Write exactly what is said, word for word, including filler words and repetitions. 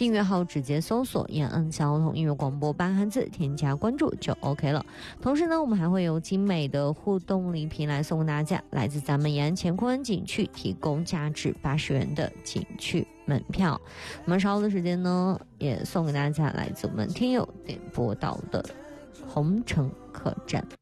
订阅号直接搜索延恩交通音乐广播八汉字，添加关注就 OK 了。同时呢，我们还会有精美的互动礼品来送给大家，来自咱们延安乾坤景区提供价值八十元的景区门票。我们稍后的时间呢，也送给大家来自我们听友点播到的红城客栈。